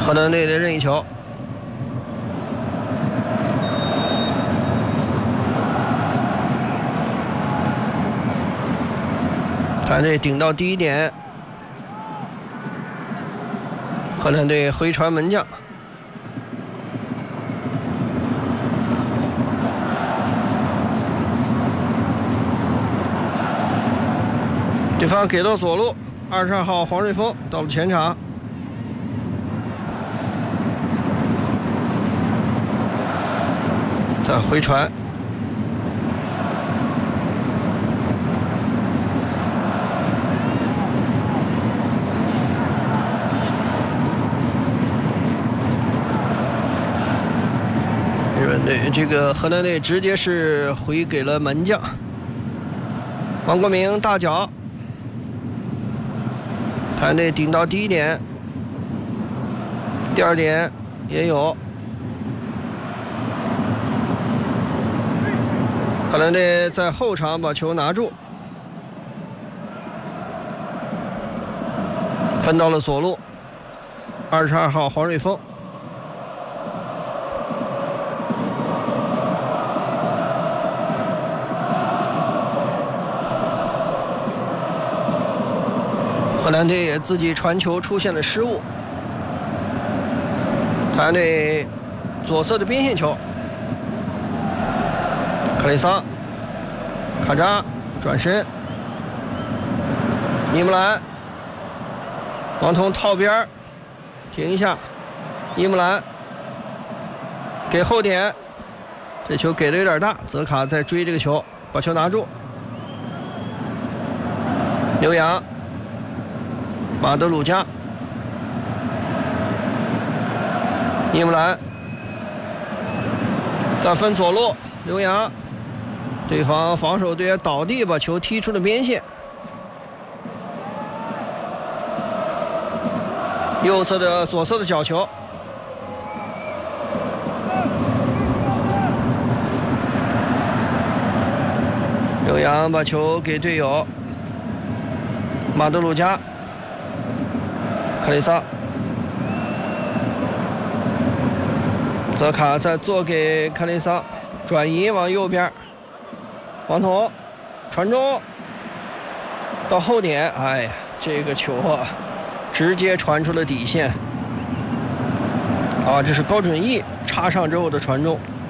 河南队的任意球。河南队顶到第一点，河南队回传门将。对方给到左路，22号黄瑞峰到了前场，再回传。日本队这个河南队直接是回给了门将王国明大脚。河南队顶到第一点，第二点也有。河南队在后场把球拿住，分到了左路，22号黄瑞峰。河南队也自己传球出现了失误，河南队左侧的边线球，克雷桑、卡扎转身，伊姆兰、王彤套边停一下，伊姆兰给后点，这球给的有点大，泽卡在追这个球，把球拿住，刘洋。马德鲁加、伊姆兰再分左路，刘洋，对方防守队员倒地把球踢出了边线。右侧的左侧的角球，刘洋把球给队友马德鲁加。克雷萨，泽卡再做给克雷萨，转移往右边，王彤传中到后点，哎呀，这个球啊，直接传出了底线。啊，这是高准翼插上之后的传中。